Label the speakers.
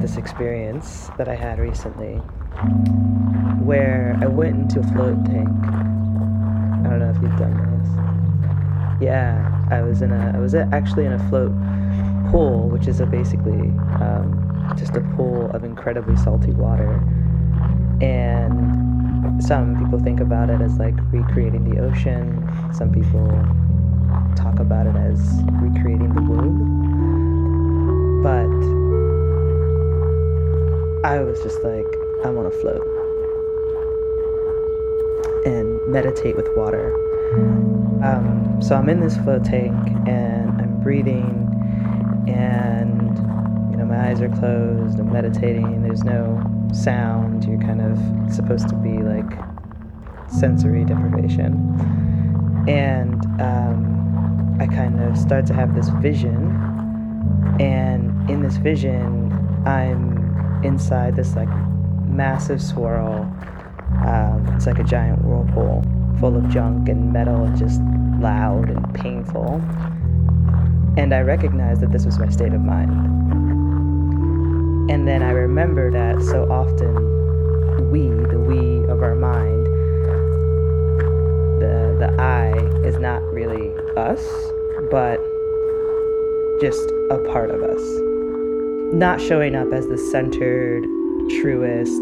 Speaker 1: this experience that I had recently where I went into a float tank. I don't know if you've done this. Yeah, actually in a float pool, which is basically just a pool of incredibly salty water. And some people think about it as like recreating the ocean. Some people talk about it as recreating the womb. But I was just like, I want to float and meditate with water. So I'm in this float tank and I'm breathing, and my eyes are closed. I'm meditating. There's no sound. You're kind of supposed to be like sensory deprivation, and I kind of start to have this vision, and in this vision I'm inside this like massive swirl. It's like a giant whirlpool full of junk and metal and just loud and painful. And I recognized that this was my state of mind. And then I remember that so often the we of our mind, the I is not really us, but just a part of us. Not showing up as the centered, truest,